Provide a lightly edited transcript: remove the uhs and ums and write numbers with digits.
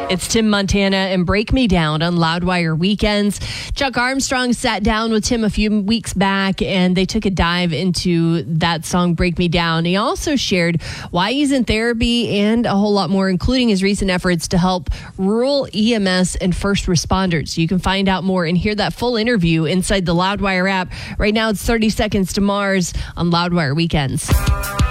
It's Tim Montana and Break Me Down on Loudwire Weekends. Chuck Armstrong sat down with Tim a few weeks back and they took a dive into that song, Break Me Down. He also shared why he's in therapy and a whole lot more, including his recent efforts to help rural EMS and first responders. You can find out more and hear that full interview inside the Loudwire app. Right now it's 30 Seconds to Mars on Loudwire Weekends.